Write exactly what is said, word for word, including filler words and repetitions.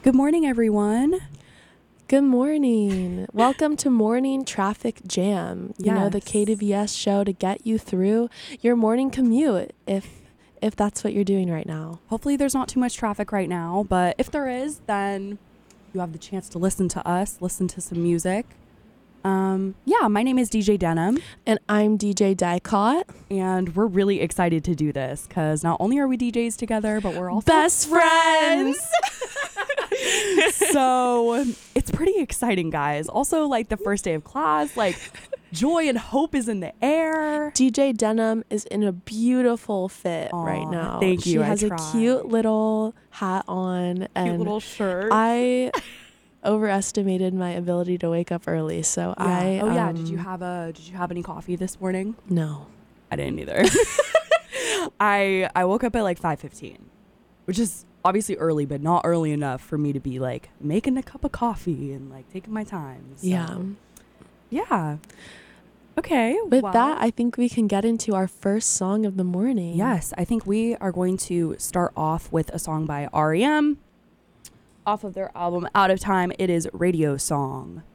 Good morning, everyone. Good morning. Welcome to Morning Traffic Jam. You yes. know, the K W S show to get you through your morning commute if if that's what you're doing right now. Hopefully there's not too much traffic right now, but if there is, then you have the chance to listen to us, listen to some music. Um, yeah, my name is D J Denim. And I'm D J Dicott. And we're really excited to do this because not only are we D Js together, but we're also best friends. So it's pretty exciting, guys. Also, like the first day of class, like joy and hope is in the air. D J Denim is in a beautiful fit Aww, right now. Thank you. She I has tried. a cute little hat on. Cute and little shirt. I overestimated my ability to wake up early, so yeah. I oh yeah um, did you have a did you have any coffee this morning? No, I didn't either. I I woke up at like five fifteen, which is obviously early, but not early enough for me to be like making a cup of coffee and like taking my time. So, yeah yeah okay with well, that I think we can get into our first song of the morning. yes I think we are going to start off with a song by R E M off of their album Out of Time. It is Radio Song.